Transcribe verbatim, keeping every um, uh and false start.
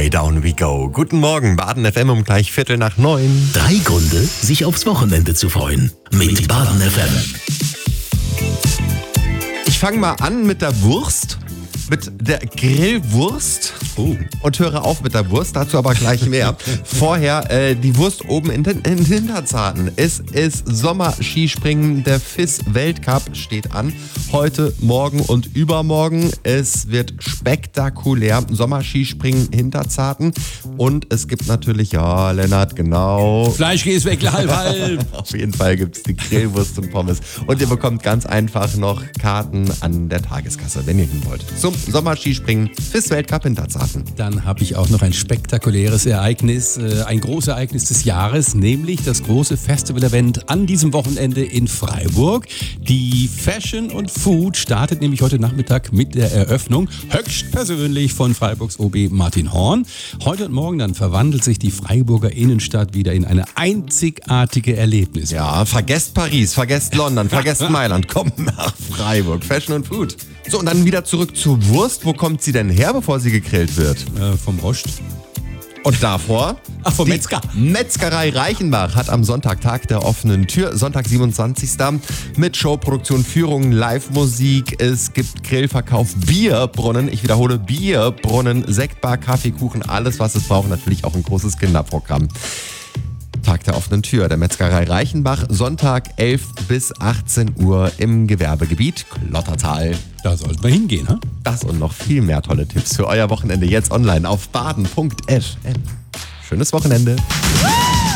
Way Down We Go. Guten Morgen, Baden F M um gleich Viertel nach neun. Drei Gründe, sich aufs Wochenende zu freuen. Mit Baden F M. Ich fange mal an mit der Wurst, mit der Grillwurst. Oh. Und höre auf mit der Wurst, dazu aber gleich mehr. Vorher äh, die Wurst oben in den, in den Hinterzarten. Es ist Sommerskispringen, der F I S-Weltcup steht an. Heute, morgen und übermorgen. Es wird spektakulär. Sommerskispringen Hinterzarten. Und es gibt natürlich, ja, Lennart, genau. Fleisch geht weg, halb, halb. Auf jeden Fall gibt es die Grillwurst und Pommes. Und ihr bekommt ganz einfach noch Karten an der Tageskasse, wenn ihr hin wollt. Zum Sommerskispringen F I S-Weltcup Hinterzarten. Dann habe ich auch noch ein spektakuläres Ereignis, äh, ein großes Ereignis des Jahres, nämlich das große Festival-Event an diesem Wochenende in Freiburg. Die Fashion und Food startet nämlich heute Nachmittag mit der Eröffnung, höchstpersönlich von Freiburgs O B Martin Horn. Heute und morgen dann verwandelt sich die Freiburger Innenstadt wieder in eine einzigartige Erlebnis. Ja, vergesst Paris, vergesst London, vergesst Mailand, kommt nach Freiburg. Fashion und Food. So, und dann wieder zurück zur Wurst. Wo kommt sie denn her, bevor sie gegrillt wird? Äh, vom Rost. Und davor? Ach, vom die Metzger. Metzgerei Reichenbach hat am Sonntag Tag der offenen Tür, Sonntag siebenundzwanzigsten mit Showproduktion, Führungen, Live-Musik. Es gibt Grillverkauf, Bierbrunnen, ich wiederhole, Bierbrunnen, Sektbar, Kaffeekuchen, alles, was es braucht. Natürlich auch ein großes Kinderprogramm. Tag der offenen Tür der Metzgerei Reichenbach, Sonntag elf bis achtzehn Uhr im Gewerbegebiet Klottertal. Da sollten wir hingehen, ha? Das und noch viel mehr tolle Tipps für euer Wochenende jetzt online auf baden punkt f m. Schönes Wochenende.